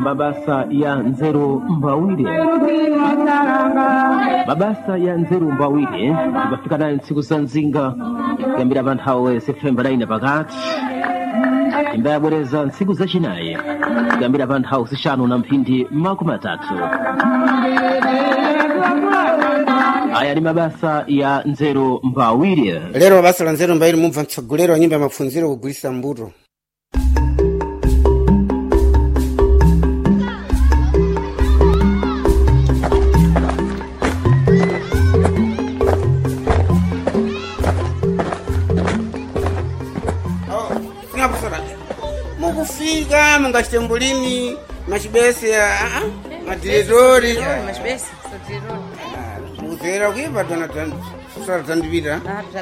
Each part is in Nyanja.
mabasa ya nzeru mbawire. Mabasa ya nzeru mbawire ibafika nayo ntsiku za nzinga kuyambira pa nthawi Septemba 9 pakati imbayabwereza ntsiku zachinayi kuyambira pa nthawi zisanu na mphindi makumi atatu. Aya ni mabasa ya nzeru mbawire. Lero mabasa la nzeru mbawire mumva mtsogolero wa nyumba ya mafunziro kugulisa mbuto. Mukufika mungashitembulini machibese ya madiretori machibese sodironi muzera kuipa tona kusara tandivira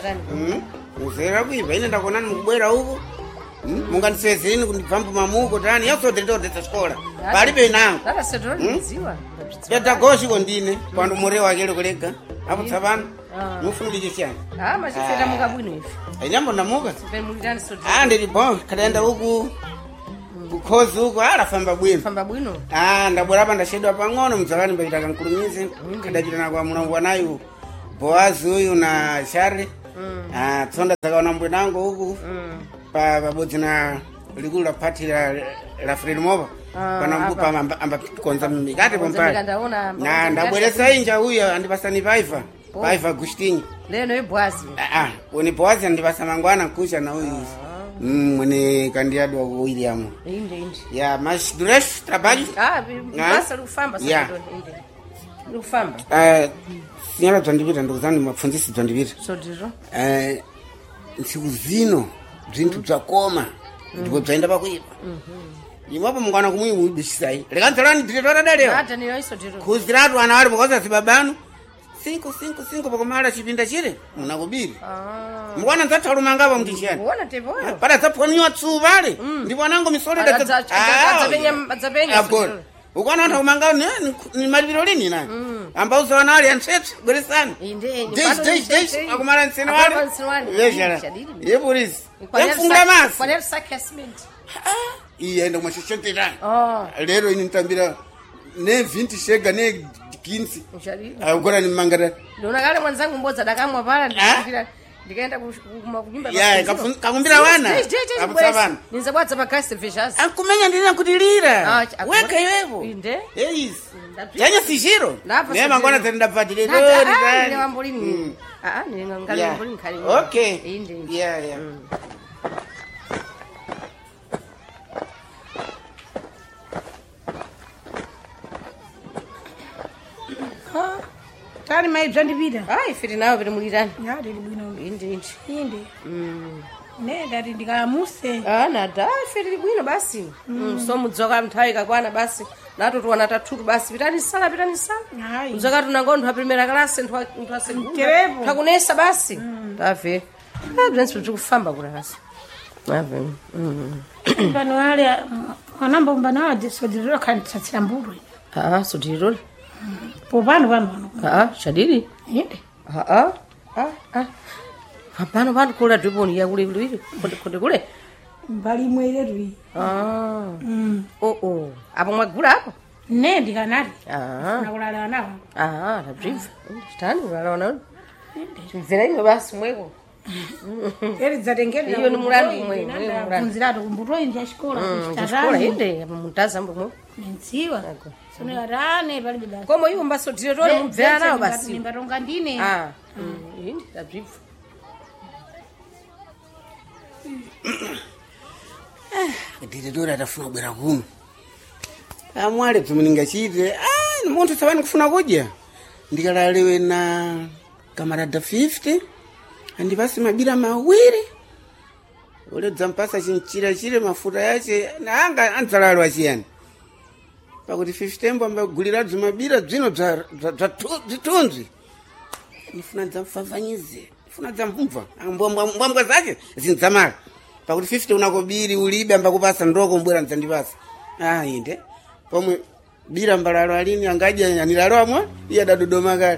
muzera kuipa ine ndakonani mukubwera huko munganisezeni kundibvambu mamuko tani yasodiritorodetsa xikola palibe nango yatagoshiko ndine pando mure wake lekulega apo tsapano mufunulije chani machifeta mukabwino ife inyambo ndamuka mulitani sodironi ndiri bon kadaenda huku kukhozi huko alafamba bwino ndabwera pa ndashedwa pang'ono mdzakani mbachita kankulumizi kadachitana kwa mulongo wanayu Boazi uyu na Shari tsonda dzakaona mbwenango huku pabodzi na likulu la pati la Fredmova panambupa ambakonza mikate pompali na ndabweresa inja uyo andipasani paiva Agustinho leno ibwazi woni Boazi andipasa mangwana kusha na uyu mwene candidato wa William. Inde. Ya, mas durante o trabalho? Passa lufamba sodironi inde. Lufamba. Senhora Tandivira ndozani mapfundzisi Tandivira. Sodiro. Ntsiku zino zinthu bzakoma ndipo bzaenda pakuipa. Imapo mungwana kumwe ubisisai. Lekanzalani diretora daleo. Hata niyo isodiro. Kuziratu ana wali mukoza sibabanu. 5 pakumala chipinda chire munakubiri. Mwana nzatha lumangapa mtishani. Uona tevoyo. Pada zaponiwa tsuvale. Ndipo nango misole da adzapenya. Ukwana ntha kumanga ni malipiro lini nani? Amba uzona ali antsethu gweresana. Inde. Akumala nsene wale. Vejala. Yepolisi. Yafunga masi. Kwa lero sakasment. Iye ndo mwashishonterana. Lero ini ntambira ne 20 shega ne 15. Ukora ni mangara. Ndona kale mwanzangu mbodza dakamwa pala ndikaenda kunyumba ya kakumbira wana abusabana ninza bwadza pa Castle Fishes akumenya ndina kutilira weka iwepo inde yes yanya sishiro ne mangwana tenda padile ne wambulini ne ngale wambulini khali okay inde yeah Tani maibza ndipita. Ifiti nawo pita mulitani. Ndili bwino. Inde. Ne dati ndikalamuse. Nada ifiti bwino basi. So mudzoka mthawi kakwana basi. Nato tuwana tathutu basi pitani sala. Hayi. Mudzoka tunango nthu primera classe nthu segunda. Terepo. Takunesa basi. Tave. Bzenso tikufamba kula basi. Ave. Bano wale wanamba mbana wa sodiro kanitsatsira mbulu. Sodiro. Pano. Shadidi? Inde. Pano kula driboni ya kule. Kule. Mbali mweleru. Apo mwagula hapo? Ne ndikanali. Nakulala nao. La brief. Stani kulala nao. Mzera ino basi mweko. Eri zatengera. Iyo ni mulandu mwe. Kunziratu kumbuto inja xikola. Xikola inde mutaza mbo. Nentsiwa. Sone arane bali bidala. Komo iyo mbaso diretori mubvera nawo basi. Nimbaronga ndine. Inde la brief. Diretori atafuna bwera kuno. Amwale tumuninga chite. Ni muntu sabani kufuna kudya. Ndikalalewe na kamarada 50. Andi basi mabira mawiri. Ule dzampasa chinchira mafuta yache nanga anzalalo achiyani. Pakuti 50 mbamba gulira dzimabira dzino dza zitunzi. Nifuna dzamfavanyize. Nifuna dzamvumva. Mbwambwa zake zinzamala. Pakuti 50 unakobiri ulibe amba kupasa ndoko mbwera ndzandipasa. Inde. Pomwe bira mbalalo alini angaja nilalo amwa iya dadodoma kale.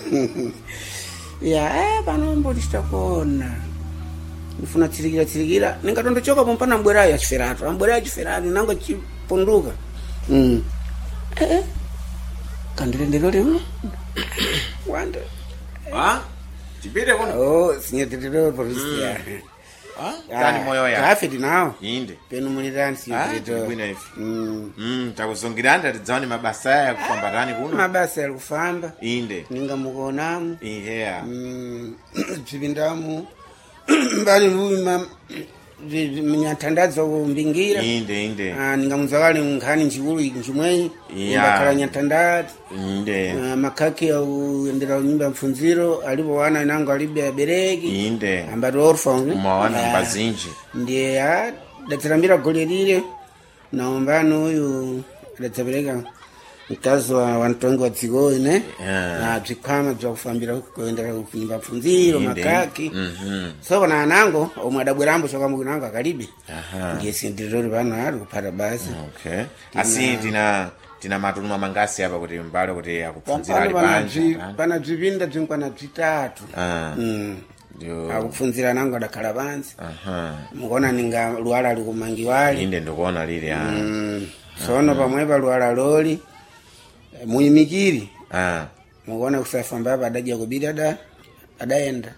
Ya pano mbodistakona. Nifuna tsilikira. Ningatondochoka pompana mbwera ya chiferatu. Mbwera ya chiferatu nango chipunduka. Kandilendero leo. Wanda. Tipite kuno. Oh, sinyetetero polisia. Tani moyo ya. Kafe dinao. Inde. Penu mulirani sinyetetero. Bwina ifi. Takuzongiranda tidzawani mabasa ya kufambatani kuno. Mabasa ya kufamba. Inde. Ninga mukonamu. Yeah. Zvipindamu. Mbali huyu mnyatandazo mbingira. Inde. Ninga muzawali nkhani nchikulu nchimweyi. Ndakhala nyatandazo. Inde. Makaki au endera nyumba mfunziro alipo wana nango alibe abereki. Inde. Ambato orphan. Mawana mbazinji. Ndiye datirambira golelire na umbano huyu databeleka mkazi wa wantongo wa dziko ine na bzikwama bza kufambira kuendera kunyumba mfunziro makaki. So na anango omwadabwerambo choka munango akalibe. Ndiye sindirori bana ari kupata basi. Okay. Asi tina matunu mangasi hapa kuti mbalo kuti akupfunzira ali panje. Pana bzipinda bzinkwana bzitatu. Ndio. Akupfunzira nango adakhala pansi. Mukona ninga luwala likumangiwali. Inde ndikuona lili Sono pamwepa luwala loli muyimikiri. Mukona kusafamba hapa adaja kubida adaenda.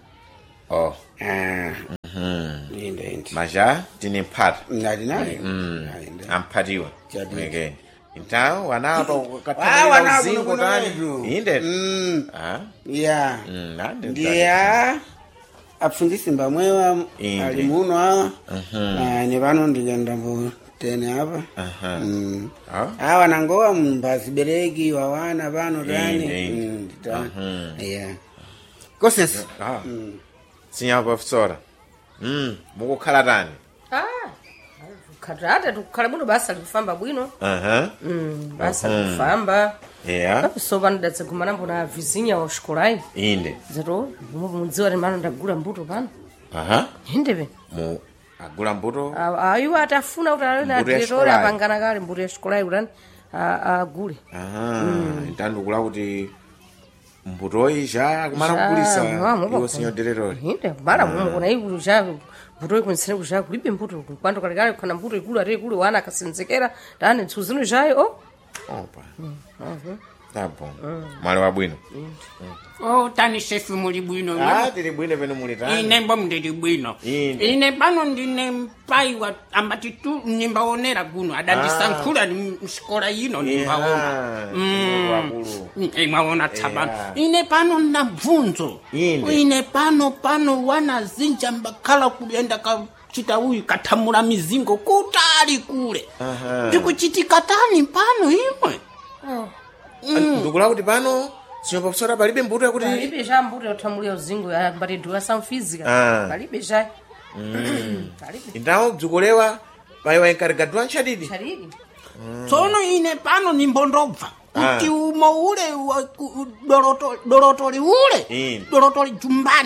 Inde. Maja tini mpata. Ngati naye. Ampatiwa. Mweke. Então, wanapa wana uzingo tani. Inde. Yeah. Ndiya apfundisi mbamwewa alimuno hawa. Ni vano ndigenda mbo tene hapa. Hawa nangoa mbazi beregi wa wana vano tani. Yeah. Koses. Sinya professora. Mukukhala tani. Khadrata tukhala muno basa likufamba bwino. Basa likufamba. Yeah. So vano datsegumana mbona vizinha wa xikolayi. Inde. Zero mudziwa ri mano ndagula mbuto pano. Inde be. Agula mbuto. Ayo atafuna kuti alina diretori apangana kale mbuto ya xikolayi kuti agule. Ndandukula kuti mbutoyi ja kumana kugulisa iwo senhor diretori. Inde bara mukona iku ja mbuto kunsene kuja kulibe mbuto kwando kale kana mbuto ikulu ari ikulu wana akasinzekera ndane tsuzino jayo. Opa. Tá bom. Mali wa bwino. Tani chefe muli bwino. Tiri bwino peno muli tani. Ine mbomu ndiri bwino. Ine pano ndine mpai wa ambati tu nimbaonera kuno. Adandisankhula msikola yino nimbaona. Mwaona tabano. Ine pano na bvunzo. Ine pano wana zinja mbakala kuenda chita uyu katamula mizingo kutali kule. Ndikuchitika tani pano imwe. Ndukula kuti pano senhor professora palibe mbuto yakuti palibe ja mbuto yotamulia uzingo ya but educação física palibe ja. Então bzukolewa paiwa encarregado wanchadidi. Sono ine pano nimbondobva. Kuti umo ule dorotori ule dorotori jumbani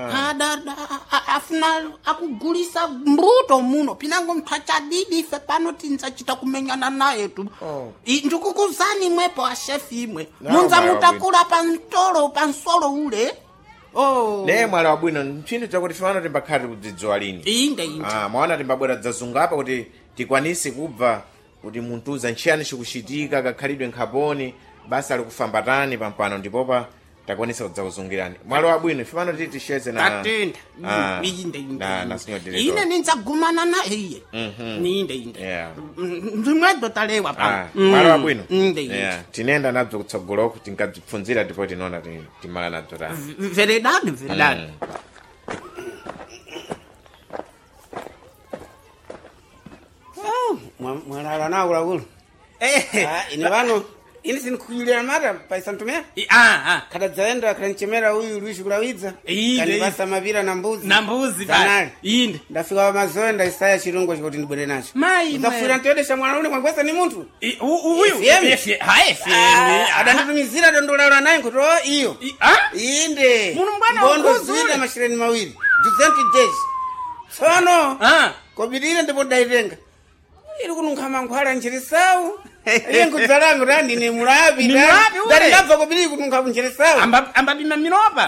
afuna akugulisa mbuto muno pinango mtachadidi ife pano tinzachita kumenyana naye tu. Ndikukuzani mwepo a chef imwe munza mutakula pansolo ule. Ne mwala wabwino ntchito chakuti fano timbakhati kudzidziwa lini. Inde. Mwaona timbabwera dzazunga apa kuti tikwanise kubva kuti muntuza nchiyani chikuchitika kakhalidwe nkhaponi basa likufambatani pampano ndipopa takwanisa kudzakuzungirani. Mwalo wabwino ife pano titi sheze na Atenda. Inde. na senhor diretor. Ine ninzagumana na iye. Inde. Yeah. Ndimwedo talewa pano. Mwalo wabwino. Inde. Yeah. Tinenda nabzo kutsogoloko tinkadzipfunzira ndipo tinona timala nabzo ta. Verdade. Mwanala na kula. Ini vano ini sinikuyulira mara paisantumea. Kada zaenda kanchemera huyu Luishi kulawidza. Kanibasa mavira na mbuzi. Inde. Ndafika wa mazoenda Isaya chirungo chikuti ndibwere nacho. Ndafura ntodesha mwana ule mwangwesa ni muntu. Uyu. Adanditumizira dondola naye kuti iyo. Inde. Bondo zile mashireni mawili. Duzenti days. Sono. Kobidire ndipo dairenga. Iri kununkhama nkhwala nchirisau. Yengudzalanga randi ni mulabi. Dari ndabva kobidire kununkha nchirisau. Ambabima miropa.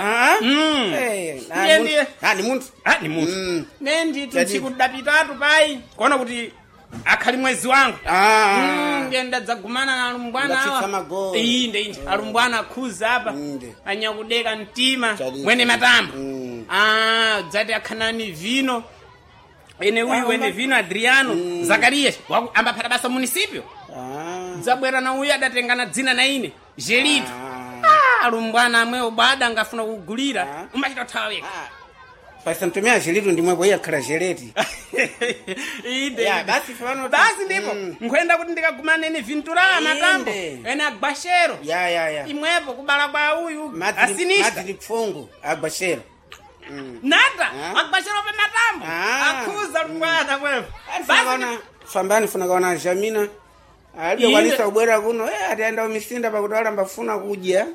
Ni muntu. Nendi tuchikudapitatu pai. Kona kuti akhali mwezi wangu Ah. ngenda dzagumana na alumbwana Ndatsitsa awa magoli. inde alumbwana akhuza apa Inde. anyakudeka mtima Chalizo. wene matambo dzati akhanani vino ene uyu wene vino Adriano Zakarias ambaphata basa munisipyo Ah. dzabwera na uyu adatengana dzina na ine Gelito alumbwana amwewo bada angafuna kugulira umachita thaweka Pastor Mtumia Gelito ndimwepo iye akhala Geleti. inde Ya, basi fano. basi ndipo nkhwenda kuti ndikagumane ni vintura matambo Inde. ene agwashero Ya. imwepo kubala kwa uyu Madzi asinista lipfungu agwashera. nada agwashero pe matambo Ah. akhuza lumbwana kwepo Fana fambani funa kaona Jamina. Alibe Inde. kwanisa kubwera kuno ataenda umisinda pakuti alamba funa kudya.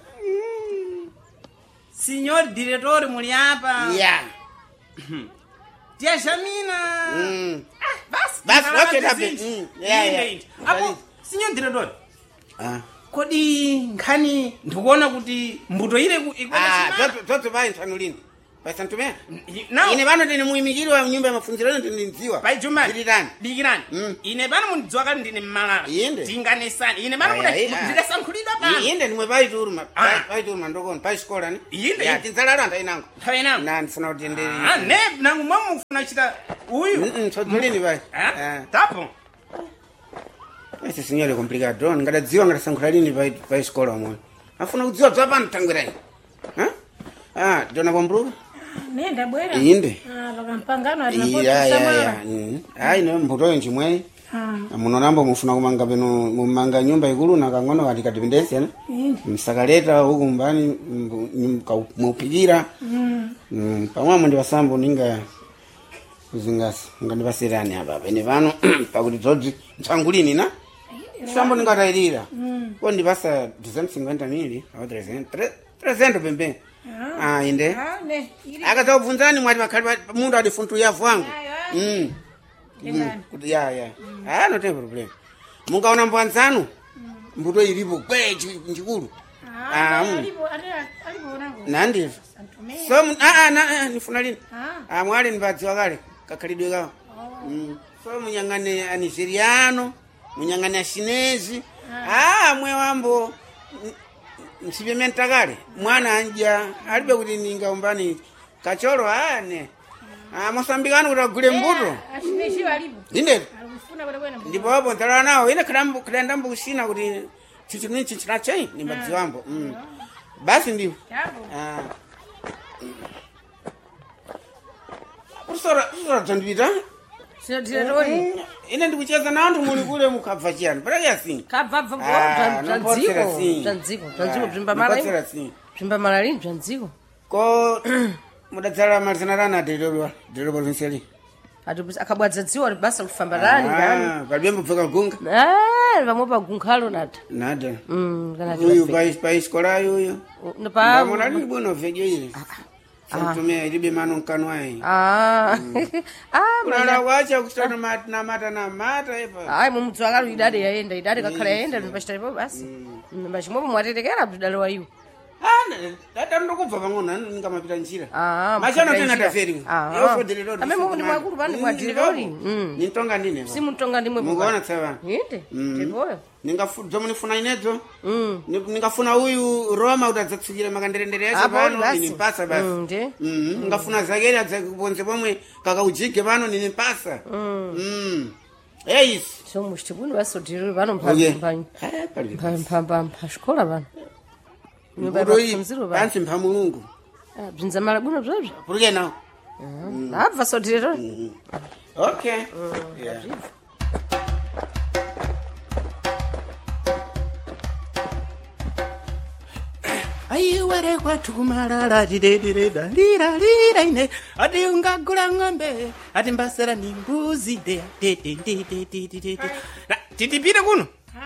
signor direttore muli apa Ya. tia Jamina basi Basi, ndalama okay, zizinji. tabe. Ya. Inde. apo signor direttore Ah. kodi nkhani ndikuona kuti mbuto ile Ah, toto bai ntanulini. Pastor Mtumia. now Ine bano ndine muimikiri wa nyumba ya mafunziro ndinziwa. pai jumani Zilitani. dikirani ine pano mundidziwa kale ndine mmalala Inde. tinganisani ine pano Aya, aya. ndidasankhulidwa pano Inde nimwe paituruma. Ah. Paituruma ndokoni paisikola ni. Inde. Ya tinzalala ndainango. nthawi inamu Na ndifuna kuti ndiri. ne nangu mwamu mufuna chita uyu Tsodolini bai. tapo Ese signore complicado. Ngadadziwa ngadasankhula lini paisikola omwe. Afuna kudziwa dzapa ntangwirani. Dona Bombruga. Nenda bwera. Inde. Vakampangano ari Ya. Ai no mbuto njimwe. Munonambo mufuna kumanga peno mumanga nyumba ikulu na kangono katika dependence ne. Msakaleta huku mbani mupikira. Pamwe ndi basambo ninga kuzingasi ngandibasirani apa pene vano pakuti dzodzi nsangulini na sambo ningatayirira ko ndibasa 250 mili au 300 pembe inde ne. akazobvunzani mwati makhali mundu adi funtu yavu wangu kuti ya no tem problem mungaona mbwanzanu mbuto ilipo kwe njikulu nandiva so nifuna lini mwali nipadziwa kale kakhalidwe kawo so munyang'ane anigeriano munyang'ane achinezi mwe wambo msipementa kale mwana anja alibe kuti ningaumbani kacholo ne mosambikano kuti agule mbuto inde ndipo apo ndalala nawo ine kudanda mbukusina kuti chichini chachai nimbadziwambo basi ndipo usora dzandipita diretori ine ndikucheza na anthu muli kule mukabva chiyani pataki yasinga kabvabva bzandziko bzimba malali bzandziko ko mudadzala malizana rana diretori provinciali akabwadza dziwa basa kufamba lani palibe mbubveka gunga vamwe pagunkhalo nada uyu paisikolayo uyo ndamona lili bwino vegyo ile samtumia ilibe mano nkano ayi kulala wacha kusana na mata ipa ayi mumudzwakalo idade yaenda kakhala yaenda ndimbachitalipo basi mbachimwepo mwatetekera bzidalewa iwo ndandokubva pang'ono ningamapita njira machano tena taferi ame mundi mwakulu pani mwa diretori nintonga ndine simuntonga ndimwe mukaona tsava inde tepoyo zomunifuna inedzo ningafuna uyu Roma utadzatsikira makanderendere yacho pano ninimpasa basi ngafuna zakeri adzakuponze pomwe kakaujige pano ninimpasa eisi so muchitibuni basi diretori pano mpashikola pano pansi mpha mulungu bzinza mala bwino bzobzo pulike nawo abva so diretori okay ayiwere kwathu kumalala tidedededa lira ine ati ungagula ng'ombe ati mbasera ni mbuzi titipite kuno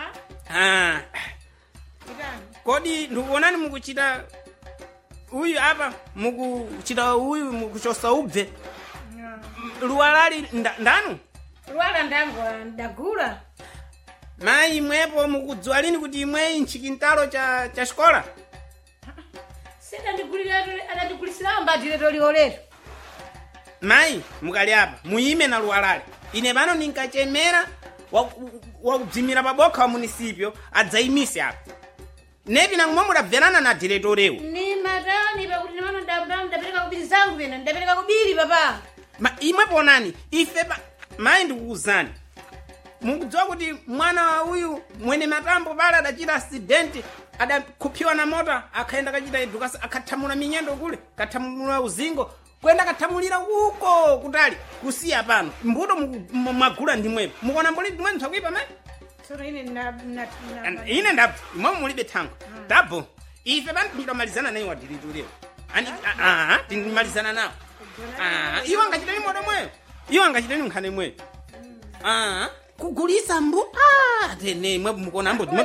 kodi ndikuonani mukuchita uyu apa mukuchita uyu mukuchosa ubve luwalali ndanu Luwala ndango ndagula mayi imwepo mukudziwa lini kuti imwe nchikintalo cha xikola senda ndigulira atandigulitsira mba diretori olero mayi mukali apa muyime na luwalali ine pano ninkachemera waudzimira pabokha wa munisipyo adzayimise apo nepi namwe mudabverana na diretorewo ni matani pakuti nimano ndapereka kubiri zangu pena ndapereka kubiri papa imwe ponani ife mayi ndikukuwuzani mukudziwa kuti mwana wa uyu mwene matambo pale adachita accident adakuphiwa na mota akaenda kachita edukasi akathamula minyendo kule kathamula uzingo kwenda kathamulira uko kutali kusiya pano mbuto mwagula ndimwepo mukuona mboli ndimwe mthakuipa mayi ine ndabva imwe mulibe thango ndabvo ife bandamalizana naye wadiritulewo tindimalizana nawo iwo angachiteni moto mweyo iwo angachiteni nkhane mweyo kugulisa mbu tene mwe mukuona mbu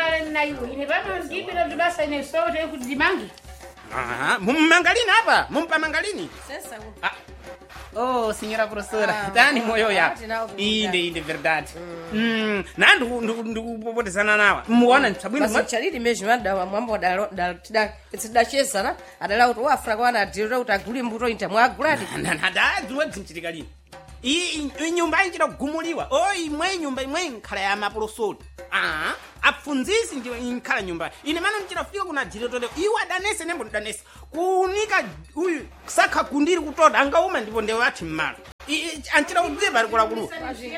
mumangalini apa mumpa mangalini signora professora tani moyo yapo inde verdade ndikupotezana nawa muona chalili mesmo madawa mwambo tidachezana adala kuti wafuna kwana adirira kuti agule mbuto inta mwaguladi ndadzimwe dzinchitika lini iyi nyumba inchita kugumuliwa imwe nyumba imwe nkhala ya maprofesori apfunzisi ndiwe nkhala nyumba ine mano mchita kufika kuna diretore iwe adanese nembo ndidanese kunika uyu sakha kundiri kutoda angauma ndipo ndewe ati mmalo anchita kudziva likulakulu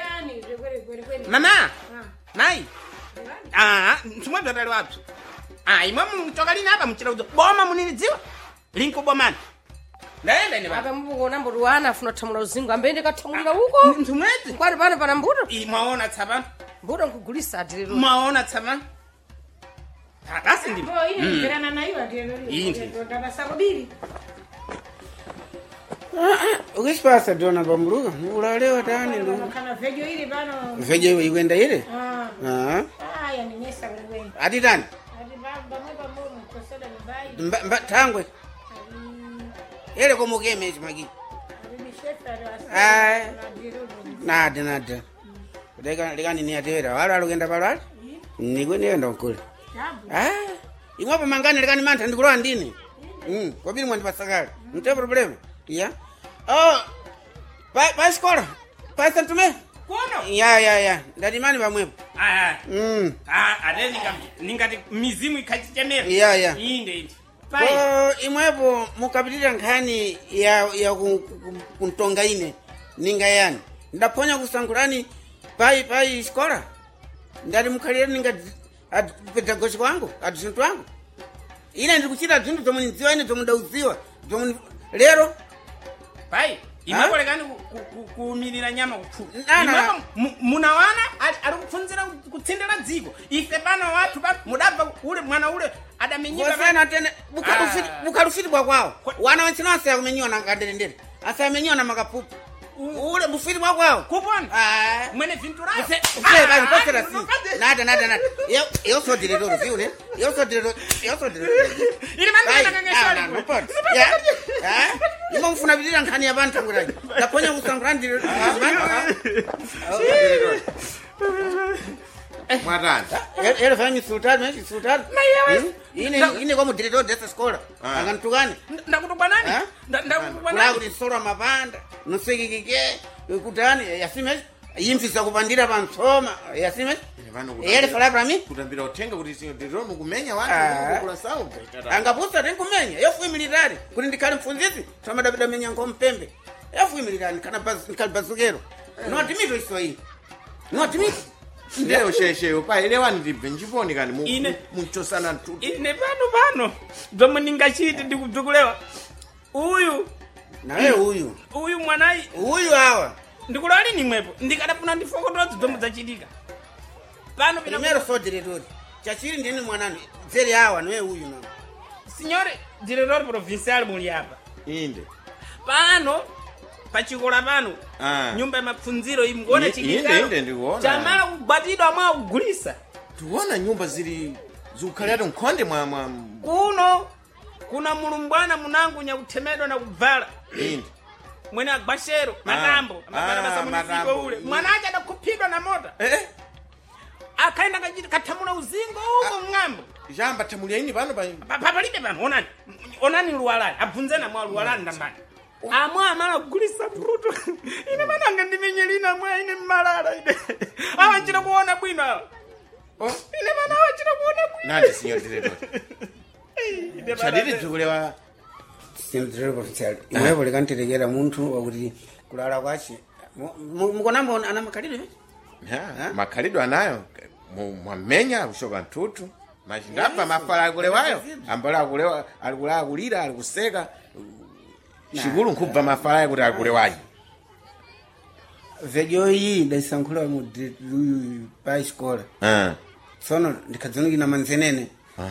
mama nayi chimwe bzatali wapso imwe mchoka lini apa mchita kudziwa boma munilidziwa linkubomani ndaenda ine apa mbuko nambo wana afuna thamula uzingo ambe kathamulira uko ntumwezi kwani pano pana mbuto mwaona tsapano mbuto nkugulisa adiriro mwaona tsapano basi ndi ukisipasa dona pamuluka ulalewa tani ndo vejo ikwenda ile ati tani thangwe ele komukeme chimaki nada lekani niyatera wala alukenda palwala nikwenienda nkule imwapo mangani lekani mantha ndikulowa ndini kwabili mwandipasakale mte problema ya pa escola pa santume kono ya ndatimani pamwepo ate ningati mizimu ikhachichemera ya inde imwepo mukapitirira nkhani ya kuntonga ine ninga yani ndaphonya kusankhulani pai escola ndati mukhalire ninga pedagogi wangu adusinthu wangu ine ndikuchita zinthu zomwe nidziwa ine zomwe ndauziwa zomwe lero pai imakolekani kuumilira nyama kupfuka munawana ali kupfunzira kutsindira dziko ife pano wathu mudabva ule mwana ule adamenyika tene bukalufiti bwakwawo wana wentsina asayamenyiwa na kaderendere asayamenyiwa na makapupu ule bufiti bwakwawo kupona mwene vinturayo pasera si nada eu sou diretor viu né eu sou diretor ili manda kangesha ima mfuna bidira nkhani ya bantu nguraji ndaponya kusangurani diretor Mwatani. Ele fanya sultani ine kwa diretor dessa escola akantukani ndakutukwa nani ndakutukwa nani kuti solo mapanda nusikikike kutani yasime yimfisa kupandira pansoma yasime ele fala pra mim kutambira uthenga kuti diretor mukumenya wanu kula sawu angapusa tenkumenya yofu militari kuti ndikhale mfunzisi samadabida menya ngompembe yofu militari kana bazukero not me to isoi not me ndeo sheshe pa ile wani ndibve njiponi kani munchosana ntutu ine pano zomwe ndingachite ndikudzukulewa uyu nawe uyu mwanayi uyu awa ndikulali nimwepo ndikadafuna ndifokotozi zomwe zachitika pano primero so diretor chachiri ndini mwanani zeri awa nawe uyu na signore diretor provincial muli apa inde pano pachikola pano nyumba ya mapfunziro iyi mukuona chikika inde ndikuona chamala kubatidwa mwa kugulisa tuona nyumba zili zikukhalira nkhonde mwa kuna mulumbwana munangu nyakuthemedwa na kubvala inde mwene agwashero matambo amabalabasa munifiko ule mwanaje adakuphidwa na mota akaenda kathamula uzingo uko ng'ambo jamba thamulia ini pano papalibe pano onani luwalani abvunzena mwa luwalani ndambani amwe amala kugulisa mbuto ine mananga ndimenyelina mwe ine mmalala ine awachira kuona bwino ine mana awachira kuona bwino nandi signor direttore chaditi dzikulewa sindireko fitsali iwepo likantetekera munthu wakuti kulala kwace mukonambo ana makhalidwe makhalidwe anayo mwamenya kushoka mtutu machindabva mafala akulewayo ambala akulira akulira alikuseka chikulu nkubva mafala kuti akulewayo vedyo iyi ndaisankhula pa iskola tsono ndikhadzanukina manzenene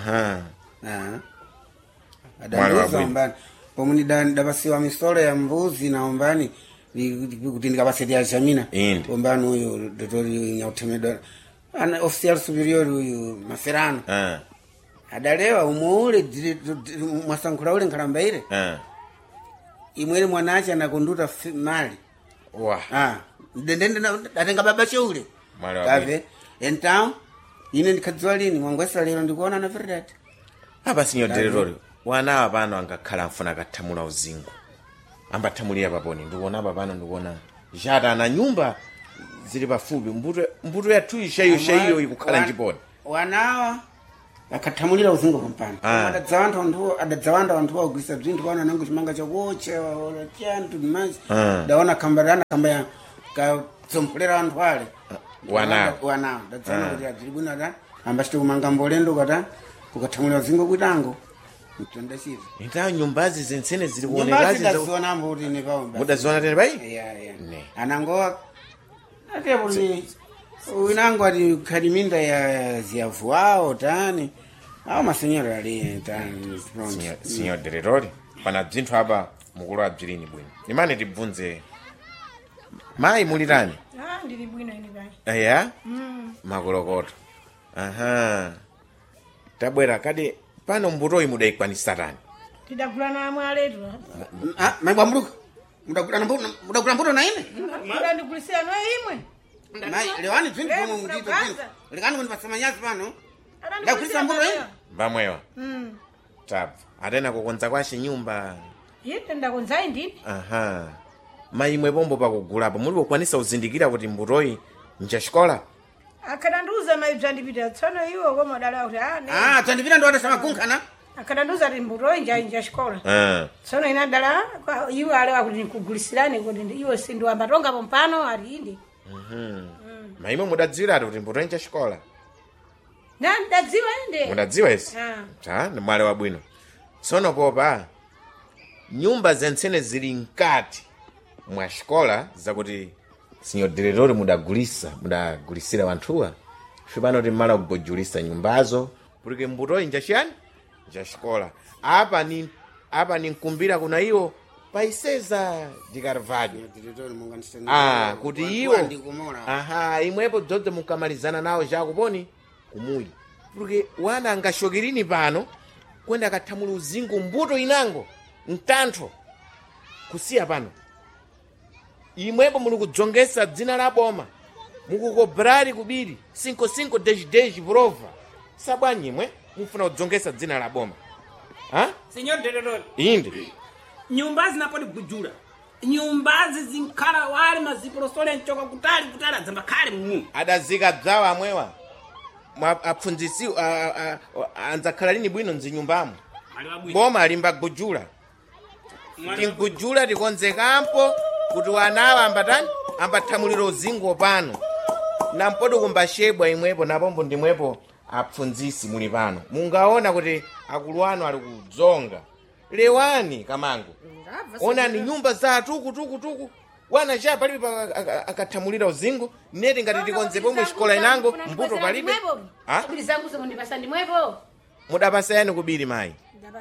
adandiuza umbani pomwe ndapasiwa misolo ya mbuzi na umbani kuti ndikapaseti jamina umbani uyu dotori nyautemedwa ana official superior uyu Maferano adalewa umuule mwasankhula ule nkhalambaire imwele mwanache anakunduta mali ndende atenga baba cheule kave então ine ndikhadziwa lini mwangwesa lero ndikuona na verdade apa signor direttore wana pano angakhala mfuna akathamula uzingo ambathamulira paponi ndikuona apa pano ndikuona jata na nyumba zili pafupi mbuto yathu ishaiyo ikukhala njiponi wanawa akathamulira uzingo kumpano adadzawanda anthu waugwisa bzinthu kwaona nangu chimanga chakuocha ola chantu dimanji daona kamba ya katsompolera anthu ale wanawa dadzawanda kuti adzili bwino ata ambachite kumanga mbolendo kata kukathamulira uzingo kwitango mtondashiri ita nyumbazi zensene zili kuonekazi ndaziona mbuti ne pawo mudaziona tene bai ne anangoa atebuli winangu ati khadiminda ya ziyavuao tani au masenyero ali tani signor direttore pana bzinthu apa mukulu abzilini bwino imane tibvunze mayi mulitani ndili bwino ine bai aya makolokoto tabwera kadi pano mbutoyi mudayikwanisa tani tidagula na amwe aletu maibwamburuka mudagula mbuto na ine ndigulisia no imwe lewani bzinthu pomwe mudito bzinthu likani kundipasamanyazi pano ndagulisa mbuto ine mbamwewa tabva atena kukonza kwace nyumba ine ndakonzayi ndine mayimwe pombo pakugulapo muli kukwanisa kuzindikira kuti mbutoyi njaxikola akadanduza maibza ndipita tsono iwo komadala kuti tsandipita ndiwatasa magunkhana akadanduza ti mbutoyi njaxikola tsono ina dala iwo alewa kuti nikugulisirani kuti iwo sindiwamba pompano ali inde mayimwe mudadziwiratu kuti mbutoyi njaxikola ndadziwa inde mudadziwa isi ndi mwale wabwino tsono popa nyumba zentsene zili mkati mwa xikola zakuti signor direttore mudagulisira wanthuwa fipano timmala kugojulisa nyumbazo porque mbutoyi njaxiyani njaxikola apa ninkumbira kuna iwo paiseza de Carvalho kuti iwo imwepo dzodze mukamalizana nawo jakuponi kumuyi porque wana angashokirini pano kwenda akathamula uzingo mbuto inango mtantho kusiya pano imwepo muli kudzongesa dzina la boma mukukobrari kubiri 55 prova sabwanyi imwe mufuna kudzongesa dzina la boma signor direttore inde nyumbazi napodi kujula nyumbazi zinkhala wale maziporosole nchoka kutali adzamba khale mumu adazika bzawo amwewa apfundzisi anzakhala lini bwino mzinyumbamo boma alimba kujula tinkujula tikonzekampo kuti wanawa ambathamulira uzingo pano nampodi kumbashebwa imwepo napombo ndimwepo apfundzisi muli pano mungaona kuti akulu anu ali kudzonga lewani kamango onani nyumba za tuku wana cha palibe akathamulira uzingo neti ngati tikonze pomwe xikola inango mbuto palibe mudapasayani kubiri mayi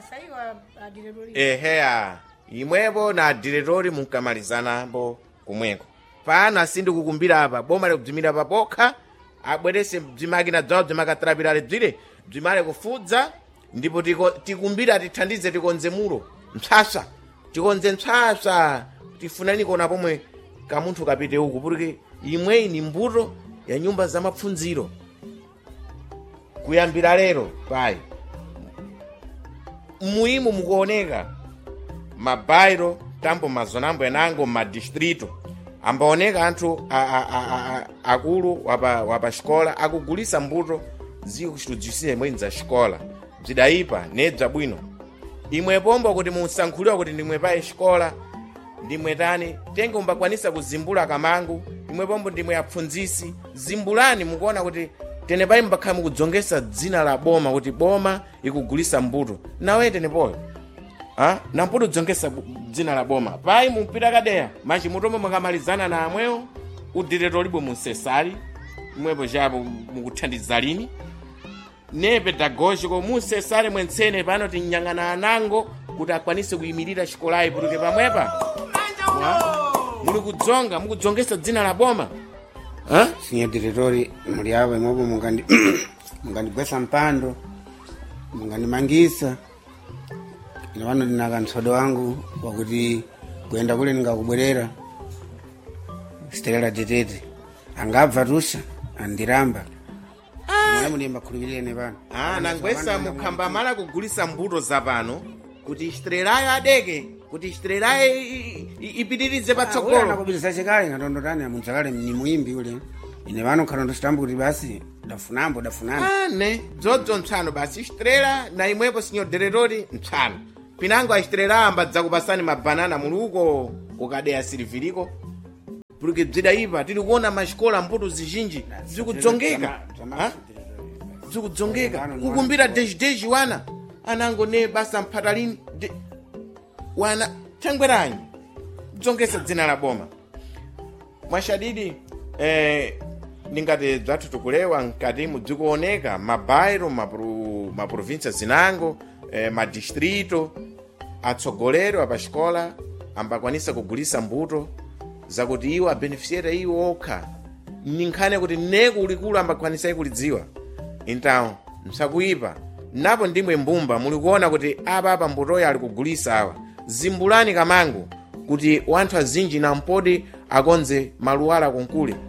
eheya imwepo na diretori munkamalizanapo kumweko pano asindi kukumbira apa boma likubzimira papokha abwerese bzimakina bzawo bzimakatrapirale bzire bzimale kufudza ndipo tikumbira tithandize tikonze mulo mtsasa tikonze mtsasa tifunani kona pomwe kamunthu kapite uku porque imweyi ni mbuto ya nyumba za mapfunziro kuyambira lero payi muimu mukuoneka mabairo tambo mazonambo enango madistrito ambaoneka anthu akulu wapa xikola akugulisa mbuto zikuchitudzisire mwenzi za xikola bzidaipa nebza bwino imwe pombo kuti musankhuliwa kuti ndimwe paye xikola ndimwe tani tenge umbakwanisa kuzimbula kamangu imwe pombo ndimwe apfundzisi zimbulani mukuona kuti tene pai mbakhala mukudzongesa dzina la boma kuti boma ikugulisa mbuto nawe tenepoyo na mbuto dzongesa dzina la boma pai mumpita kadeya machi mutombo mukamalizana na amwewo udireto libo musesali imwepo chapo mukuthandiza lini ne pedagogiko musesale mwentsene pano tinyang'ana anango kuti akwanise kuyimirira xikolayi putuke pamwepa muli kudzonga mukudzongesa dzina la boma Signor diretori muli apo imwepo mungandigwesa mpando mungandimangisa ine pano ndina kantsodo wangu wakuti kuyenda kule ndingakubwerera siterera tetete angabva tusha andiramba munemba khulubilene pano nangwesa mukhamba mala kugulisa mbuto za pano kuti xitererayo adeke kuti xitererayo ipitirize patsogolo nakubiriza chekale ngatondotani amunzakale ni muimbi ule ine pano khalondo chitambo kuti basi dafunambo ne dzodzo mtsano basi xiterera na imwepo signor diretori mtsano pinango axiterera ambadza kupasani mabanana muluko kukadeya siliviriko porque bzidaipa tiri kuona maxikola mbuto zizhinji zikudzongeka zikudzongeka kukumbira deji wana anango ne basa mphatalini wana thangweranyi dzongesa dzina la boma mwashadidi ningati dzathu tikulewa nkati mudzikuoneka mabairo maprovinsia zinango madistrito atsogoleri apa xikola ambakwanisa kugulisa mbuto zakuti iwo abenefisiera iwo okha ninkhane kuti neku ulikulu ambakwanisa kulidziwa então msakuipa napo ndimwe mbumba muli kuona kuti apa mbutoyo ali kugulisa awa zimbulani kamangu kuti wanthu azinji na mpodi akonze maluwala kunkule